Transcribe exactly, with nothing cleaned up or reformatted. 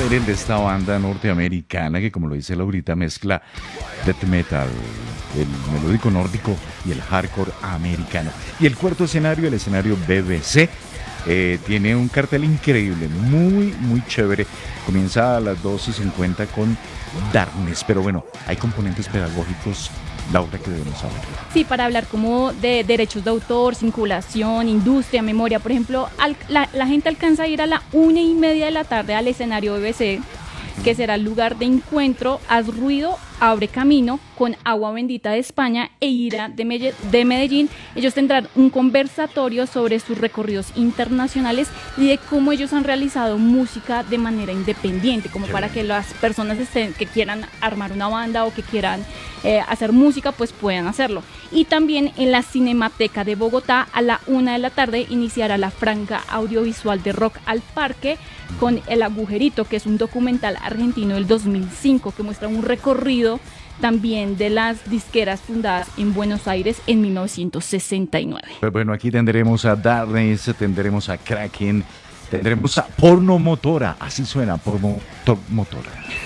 chévere de esta banda norteamericana que, como lo dice Laurita, mezcla death metal, el melódico nórdico y el hardcore americano. Y el cuarto escenario, el escenario B B C, eh, tiene un cartel increíble, muy, muy chévere. Comienza a las dos y cincuenta con Darkness, pero bueno, hay componentes pedagógicos, Laura, que debemos saber. Sí, para hablar como de derechos de autor, circulación, industria, memoria. Por ejemplo, al, la, la gente alcanza a ir a la una y media de la tarde al escenario B B C, que será el lugar de encuentro. Haz ruido, abre camino con Agua Bendita de España e Ira de, Melle- de Medellín. Ellos tendrán un conversatorio sobre sus recorridos internacionales y de cómo ellos han realizado música de manera independiente, como para que las personas estén, que quieran armar una banda o que quieran eh, hacer música, pues puedan hacerlo. Y también en la Cinemateca de Bogotá a la una de la tarde iniciará la franja audiovisual de Rock al Parque con El Agujerito, que es un documental argentino del dos mil cinco que muestra un recorrido también de las disqueras fundadas en Buenos Aires en mil novecientos sesenta y nueve. Pues bueno, aquí tendremos a Darkness, tendremos a Kraken, tendremos a Porno Motora, así suena, Porno to- Motora.